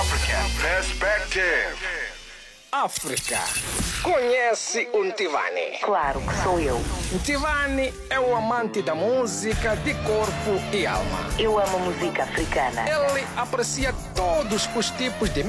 African Perspective. África. Conhece o Ntivani? Claro que sou eu. Ntivani é o amante da música de corpo e alma. Eu amo música africana. Ele aprecia todos os tipos de